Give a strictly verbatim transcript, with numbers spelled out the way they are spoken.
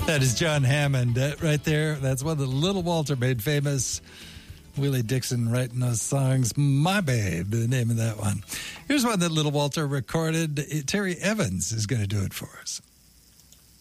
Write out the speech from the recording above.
That is John Hammond uh, right there. That's one that Little Walter made famous. Willie Dixon writing those songs. My Babe, the name of that one. Here's one that Little Walter recorded. Terry Evans is going to do it for us.